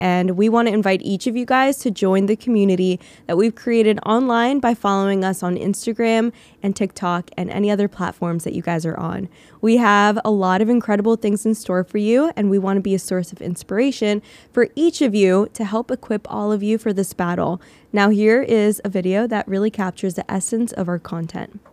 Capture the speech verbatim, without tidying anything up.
And we want to invite each of you guys to join the community that we've created online by following us on Instagram and TikTok and any other platforms that you guys are on. We have a lot of incredible things in store for you, and we want to be a source of inspiration for each of you to help equip all of you for this battle. Now here is a video that really captures the essence of our content.